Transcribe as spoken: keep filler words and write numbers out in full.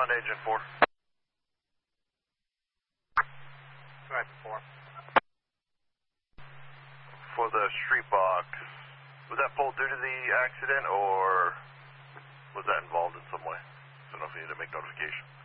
on, Agent four? Right, four. For the street box, was that pulled due to the accident, or was that involved in some way? I don't know if you need to make notification.